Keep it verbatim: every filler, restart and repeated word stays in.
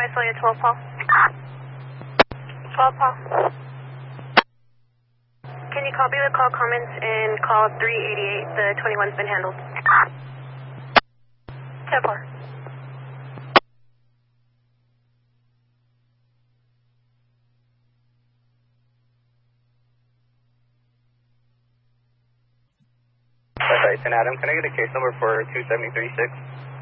Isolia twelve, Paul. twelve, Paul. Can you copy the call comments in call three eighty-eight? The twenty-one's been handled. ten four. That's right, ten Adam. Can I get a case number for two seven three six?